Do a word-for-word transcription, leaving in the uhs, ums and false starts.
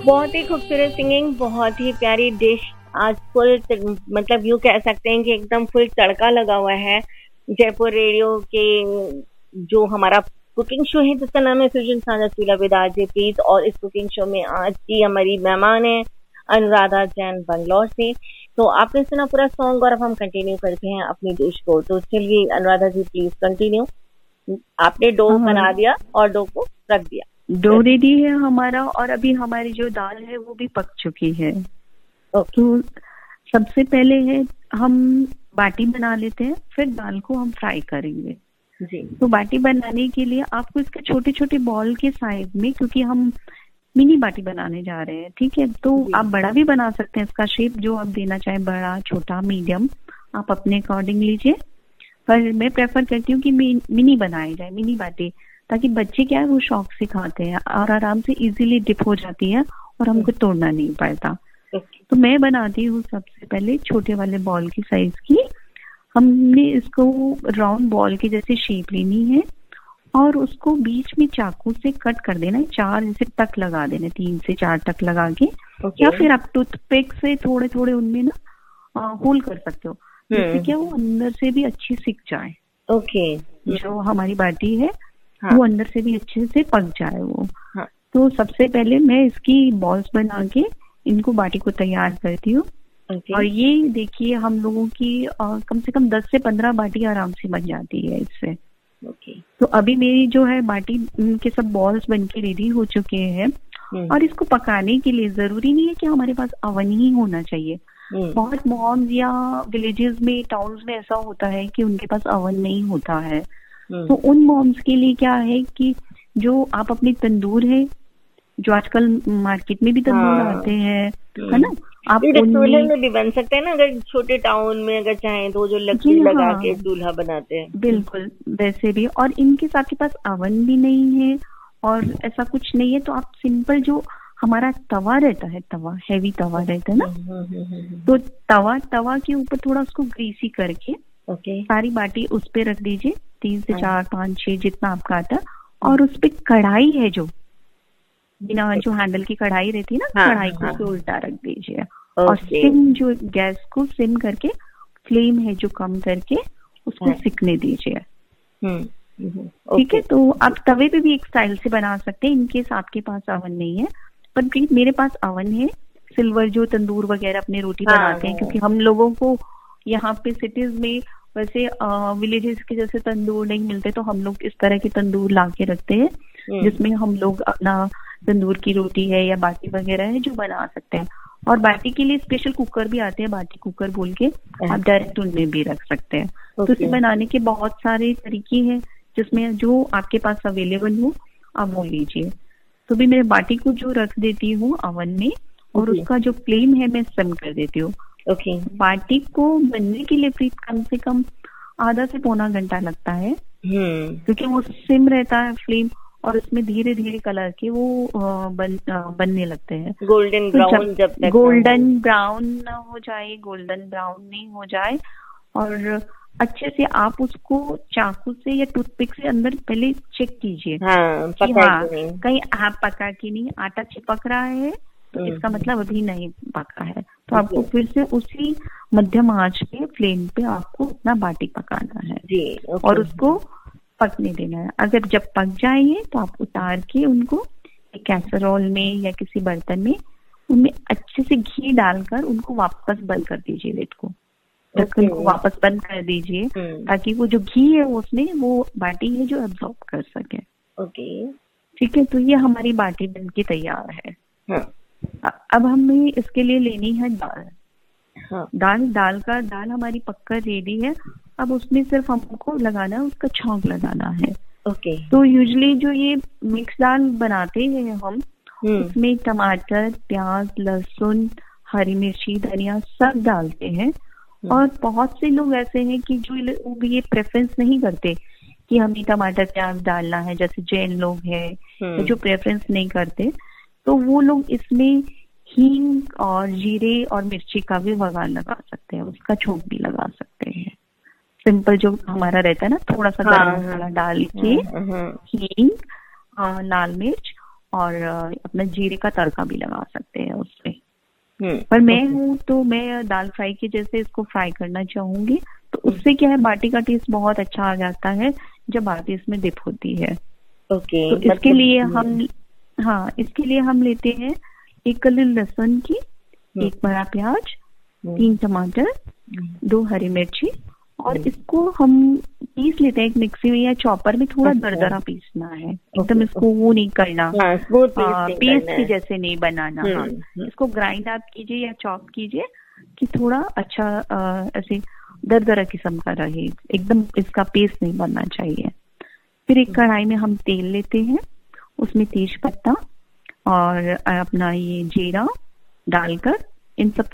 बहुत ही खूबसूरत सिंगिंग, बहुत ही प्यारी डिश। आज फुल मतलब यूँ कह सकते हैं कि एकदम फुल तड़का लगा हुआ है। जयपुर रेडियो के जो हमारा कुकिंग शो है जिसका नाम है फ्यूजन साझा चूल्हा विद आरजे प्रीत, और इस कुकिंग शो में आज की हमारी मेहमान है अनुराधा जैन बंगलौर से। तो आपने सुना पूरा सॉन्ग और अब हम कंटिन्यू करते हैं अपनी डिश को। तो चलिए अनुराधा जी प्लीज कंटिन्यू। आपने डो बना दिया और डो को रख दिया। डो रेडी है हमारा, और अभी हमारी जो दाल है वो भी पक चुकी है। तो सबसे पहले है हम बाटी बना लेते हैं, फिर दाल को हम फ्राई करेंगे जी। तो बाटी बनाने के लिए आपको इसके छोटे छोटे बॉल के साइज में, क्योंकि हम मिनी बाटी बनाने जा रहे हैं, ठीक है, तो आप बड़ा भी बना सकते हैं। इसका शेप जो आप देना चाहें, बड़ा, छोटा, मीडियम, आप अपने अकॉर्डिंग लीजिए। पर मैं प्रेफर करती हूँ कि मिनी बनाई जाए, मिनी बाटी, ताकि बच्चे क्या है वो शौक से खाते हैं और आराम से इजीली डिप हो जाती है और हमको तोड़ना नहीं पड़ता। तो मैं बनाती हूँ सबसे पहले छोटे वाले बॉल की साइज की। हमने इसको राउंड बॉल की जैसे शेप लेनी है और उसको बीच में चाकू से कट कर देना है। चार जैसे टक लगा देना, तीन से चार टक लगा के, या फिर आप टूथपिक से थोड़े थोड़े उनमें ना होल कर सकते हो, जिससे क्या वो अंदर से भी अच्छी सिक जाए। ओके, जो हमारी बाटी है हाँ। वो अंदर से भी अच्छे से पक जाए वो हाँ। तो सबसे पहले मैं इसकी बॉल्स बना के इनको बाटी को तैयार करती हूँ। और ये देखिए हम लोगों की आ, कम से कम दस से पंद्रह बाटी आराम से बन जाती है इससे। ओके, तो अभी मेरी जो है बाटी के सब बॉल्स बन के रेडी हो चुके हैं। और इसको पकाने के लिए जरूरी नहीं है कि हमारे पास अवन ही होना चाहिए। बहुत मॉम्स या विलेजेस में, टाउन्स में ऐसा होता है कि उनके पास अवन नहीं होता है। तो उन मॉम्स के लिए क्या है कि जो आप अपने तंदूर है, जो आजकल मार्केट में भी तंदूर हाँ। आते हैं, है ना, आप चूल्हे में भी बन सकते हैं ना, अगर छोटे टाउन में अगर चाहें तो, जो लकड़ी लगा हाँ। के चूल्हा बनाते हैं, बिल्कुल वैसे भी। और इनके साथ के पास अवन भी नहीं है और ऐसा कुछ नहीं है, तो आप सिंपल जो हमारा तवा रहता है, तवा हैवी तवा रहता है ना, तो तवा तवा के ऊपर थोड़ा उसको ग्रीसी करके ओके सारी बाटी उस पे रख दीजिए, तीन से चार पाँच छह जितना आपका आता, और उस पे कढ़ाई है जो बिना जो हैंडल की कढ़ाई रहती है ना, हाँ, कढ़ाई को हाँ, उल्टा रख दीजिए। और सिम जो गैस को सिम करके, फ्लेम है जो कम करके उसको हाँ, सिकने दीजिए। ठीक है, तो आप तवे पे भी एक स्टाइल से बना सकते हैं, इनकेस आपके पास अवन नहीं है। पर प्लीज मेरे पास अवन है, सिल्वर जो तंदूर वगैरह अपने रोटी हाँ, बनाते हैं, क्योंकि हम लोगों को यहाँ पे सिटीज में वैसे विलेजेस के जैसे तंदूर नहीं मिलते, तो हम लोग इस तरह के तंदूर ला के रखते हैं, जिसमें हम लोग अपना तंदूर की रोटी है या बाटी वगैरह है जो बना सकते हैं। और बाटी के लिए स्पेशल कुकर भी आते हैं, बाटी कुकर बोल के, आप डायरेक्ट उनमें भी रख सकते हैं। तो इसे बनाने के बहुत सारे तरीके हैं, जिसमें जो आपके पास अवेलेबल हो आप वो लीजिए। तो भी मैं बाटी को जो रख देती हूँ अवन में, और उसका जो फ्लेम है मैं सिम कर देती हूँ। Okay okay. बाटी को बनने के लिए प्लीज कम से कम आधा से पौना घंटा लगता है, hmm. क्योंकि वो सिम रहता है फ्लेम, और उसमें धीरे धीरे कलर के वो बन, बनने लगते हैं। गोल्डन ब्राउन, जब तक गोल्डन ब्राउन ना हो जाए, गोल्डन ब्राउन नहीं हो जाए, और अच्छे से आप उसको चाकू से या टूथपिक से अंदर पहले चेक कीजिए हाँ, कि हाँ कहीं आप पका कि नहीं, आटा चिपक रहा है तो इसका मतलब अभी नहीं पका है। तो आपको फिर से उसी मध्यम आंच पे फ्लेम पे आपको उतना बाटी पकाना है जी, और उसको पकने देना है। अगर जब पक जाएंगे तो आप उतार के उनको एक कैसरोल में या किसी बर्तन में, उनमें अच्छे से घी डालकर उनको वापस बंद कर दीजिए, लिड को ढक्कन को वापस बंद कर दीजिए, ताकि वो जो घी है उसमें वो बाटी है जो एब्जॉर्ब कर सके। ओके, ठीक है, तो ये हमारी बाटी बन के तैयार है। हाँ। अब हमें इसके लिए लेनी है दाल। हाँ। दाल दाल का दाल हमारी पक्का रेडी है। अब उसमें सिर्फ हमको लगाना है, उसका छौंक लगाना है। ओके, तो यूजुअली जो ये मिक्स दाल बनाते हैं हम, उसमें टमाटर, प्याज, लहसुन, हरी मिर्ची, धनिया सब डालते हैं। और बहुत से लोग ऐसे हैं कि जो भी ये प्रेफरेंस नहीं करते कि हमें टमाटर प्याज डालना है, जैसे जैन लोग हैं जो प्रेफरेंस नहीं करते, तो वो लोग इसमें हींग और जीरे और मिर्ची का भी बघार लगा सकते हैं, उसका छोंक भी लगा सकते हैं। सिंपल जो हमारा रहता है ना, थोड़ा सा गरम मसाला डाल के हींग, लाल मिर्च और अपना जीरे का तड़का भी लगा सकते हैं उस पे। पर मैं हूँ तो मैं दाल फ्राई के जैसे इसको फ्राई करना चाहूंगी, तो उससे क्या है बाटी का टेस्ट बहुत अच्छा आ जाता है जब बाटी इसमें डिप होती है। ओके, तो इसके लिए हम हाँ इसके लिए हम लेते हैं एक कली लहसुन की, एक बड़ा प्याज, तीन टमाटर, दो हरी मिर्ची, और इसको हम पीस लेते हैं एक मिक्सी में या चॉपर में, थोड़ा दरदरा पीसना है, एकदम इसको वो नहीं करना, पेस्ट के जैसे नहीं बनाना। हाँ, इसको ग्राइंड आप कीजिए या चॉप कीजिए कि थोड़ा अच्छा ऐसे दरदरा किस्म का रहे, एकदम इसका पेस्ट नहीं बनना चाहिए। फिर एक कढ़ाई में हम तेल लेते हैं, उसमें तेज पत्ता और अपना ये जीरा डालकर इन सब